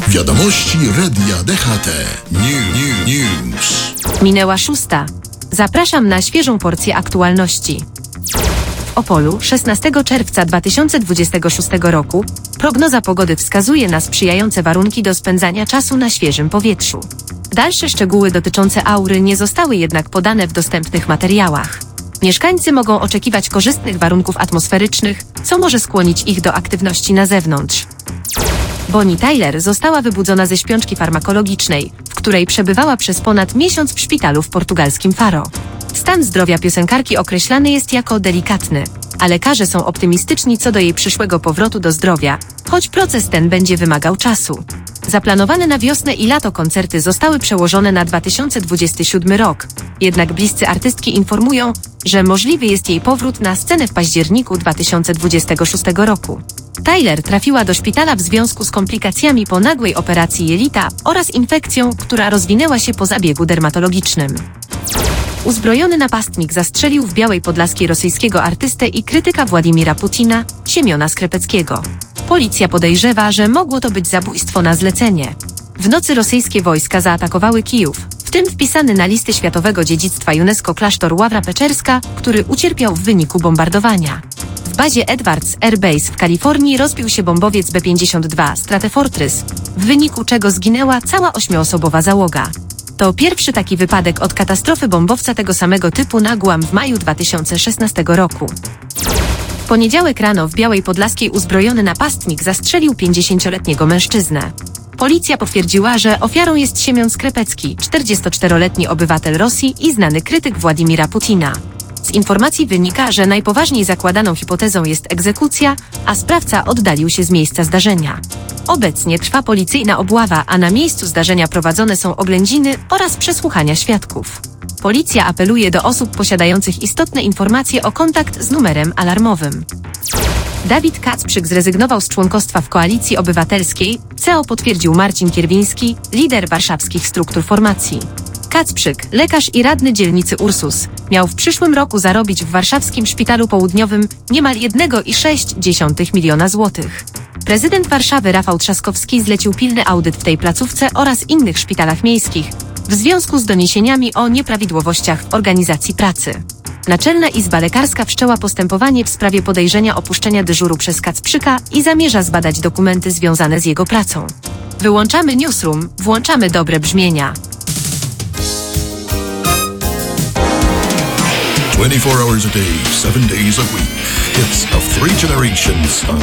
Wiadomości Radia DHT. News. Minęła 6. Zapraszam na świeżą porcję aktualności. W Opolu 16 czerwca 2026 roku prognoza pogody wskazuje na sprzyjające warunki do spędzania czasu na świeżym powietrzu. Dalsze szczegóły dotyczące aury nie zostały jednak podane w dostępnych materiałach. Mieszkańcy mogą oczekiwać korzystnych warunków atmosferycznych, co może skłonić ich do aktywności na zewnątrz. Bonnie Tyler została wybudzona ze śpiączki farmakologicznej, w której przebywała przez ponad miesiąc w szpitalu w portugalskim Faro. Stan zdrowia piosenkarki określany jest jako delikatny, a lekarze są optymistyczni co do jej przyszłego powrotu do zdrowia, choć proces ten będzie wymagał czasu. Zaplanowane na wiosnę i lato koncerty zostały przełożone na 2027 rok, jednak bliscy artystki informują, że możliwy jest jej powrót na scenę w październiku 2026 roku. Tyler trafiła do szpitala w związku z komplikacjami po nagłej operacji jelita oraz infekcją, która rozwinęła się po zabiegu dermatologicznym. Uzbrojony napastnik zastrzelił w Białej Podlaskiej rosyjskiego artystę i krytyka Władimira Putina, Siemiona Skrepeckiego. Policja podejrzewa, że mogło to być zabójstwo na zlecenie. W nocy rosyjskie wojska zaatakowały Kijów, w tym wpisany na listę światowego dziedzictwa UNESCO klasztor Ławra Peczerska, który ucierpiał w wyniku bombardowania. W bazie Edwards Air Base w Kalifornii rozbił się bombowiec B-52 Stratofortress, w wyniku czego zginęła cała 8-osobowa załoga. To pierwszy taki wypadek od katastrofy bombowca tego samego typu na Guam w maju 2016 roku. W poniedziałek rano w Białej Podlaskiej uzbrojony napastnik zastrzelił 50-letniego mężczyznę. Policja potwierdziła, że ofiarą jest Siemion Skrepecki, 44-letni obywatel Rosji i znany krytyk Władimira Putina. Z informacji wynika, że najpoważniej zakładaną hipotezą jest egzekucja, a sprawca oddalił się z miejsca zdarzenia. Obecnie trwa policyjna obława, a na miejscu zdarzenia prowadzone są oględziny oraz przesłuchania świadków. Policja apeluje do osób posiadających istotne informacje o kontakt z numerem alarmowym. Dawid Kacprzyk zrezygnował z członkostwa w Koalicji Obywatelskiej, CEO potwierdził Marcin Kierwiński, lider warszawskich struktur formacji. Kacprzyk, lekarz i radny dzielnicy Ursus, miał w przyszłym roku zarobić w warszawskim Szpitalu Południowym niemal 1,6 miliona złotych. Prezydent Warszawy Rafał Trzaskowski zlecił pilny audyt w tej placówce oraz innych szpitalach miejskich w związku z doniesieniami o nieprawidłowościach w organizacji pracy. Naczelna Izba Lekarska wszczęła postępowanie w sprawie podejrzenia opuszczenia dyżuru przez Kacprzyka i zamierza zbadać dokumenty związane z jego pracą. Wyłączamy newsroom, włączamy dobre brzmienia. 24 hours a day, 7 days a week. Hits of 3 generations on